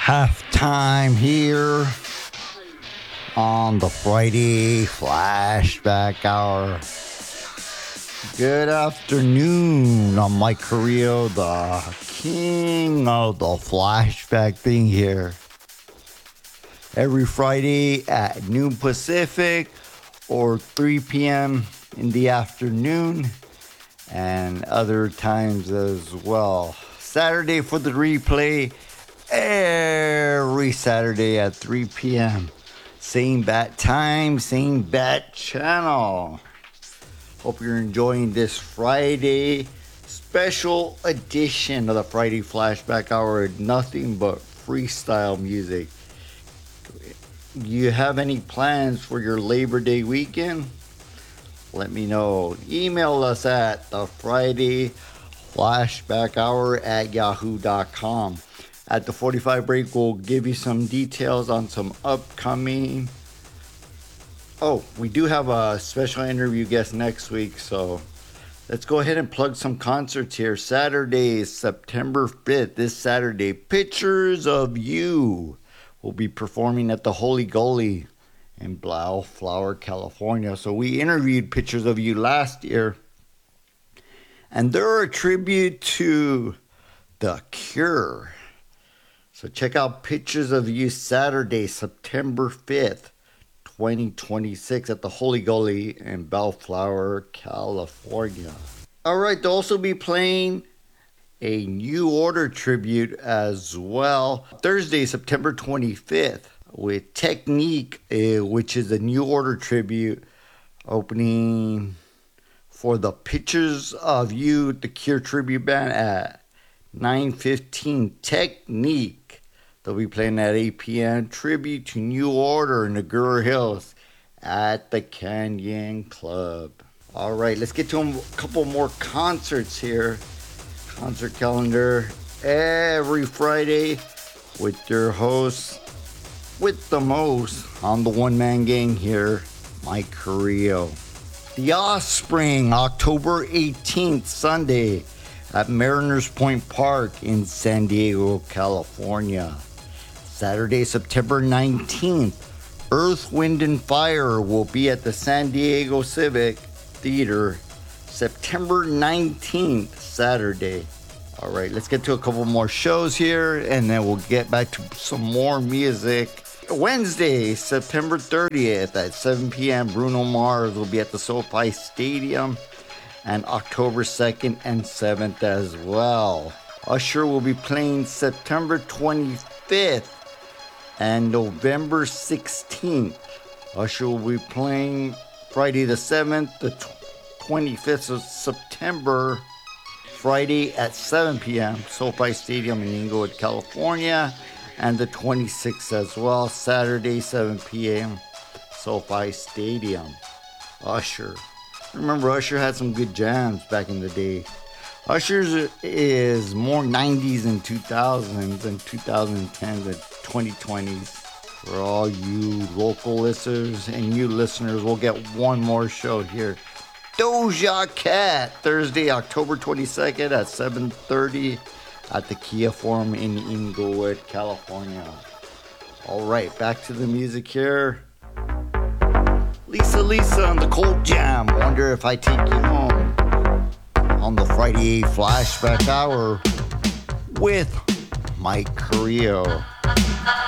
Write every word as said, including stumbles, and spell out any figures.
Halftime here on the Friday Flashback Hour. Good afternoon. I'm Mike Carrillo, the king of the flashback thing here. Every Friday at noon Pacific or three p.m. in the afternoon and other times as well. Saturday for the replay every Saturday at three p.m. Same bat time, same bat channel. Hope you're enjoying this Friday special edition of the Friday Flashback Hour. Nothing but freestyle music. You have any plans for your Labor Day weekend? Let me know. Email us at the Friday Flashback Hour at yahoo dot com. At the forty-five break, we'll give you some details on some upcoming. Oh, we do have a special interview guest next week, so let's go ahead and plug some concerts here. Saturday, September fifth, this Saturday, Pictures of You will be performing at the Holy Goalie in Bellflower, California. So we interviewed Pictures of You last year, and they're a tribute to The Cure. So check out Pictures of You Saturday, September fifth, twenty twenty-six at the Holy Goalie in Bellflower, California. All right, they'll also be playing a New Order tribute as well. Thursday, September twenty-fifth with Technique, uh, which is a New Order tribute opening for the Pictures of You, the Cure tribute band at nine fifteen. Technique. They'll be playing at eight p.m. Tribute to New Order in the Agoura Hills at the Canyon Club. All right, let's get to a couple more concerts here. Concert calendar every Friday with your host, with the most, on the one-man gang here, Mike Carrillo. The Offspring, October eighteenth, Sunday, at Mariners Point Park in San Diego, California. Saturday, September nineteenth, Earth, Wind and Fire will be at the San Diego Civic Theater. September nineteenth, Saturday. All right, let's get to a couple more shows here, and then we'll get back to some more music. Wednesday, September thirtieth at seven p.m., Bruno Mars will be at the SoFi Stadium. And October second and seventh as well. Usher will be playing September twenty-fifth and November sixteenth. Usher will be playing Friday the seventh, the twenty-fifth of September, Friday at seven p.m., SoFi Stadium in Inglewood, California, and the twenty-sixth as well, Saturday, seven p.m., SoFi Stadium. Usher. Remember, Usher had some good jams back in the day. Usher's is more nineties and two thousands and twenty tens and twenty twenties. For all you local listeners and you listeners, we'll get one more show here. Doja Cat, Thursday, October twenty-second at seven thirty at the Kia Forum in Inglewood, California. All right, back to the music here. Lisa Lisa on the Cold Jam. Wonder if I take you home on the Friday Flashback Hour with Mike Carrillo.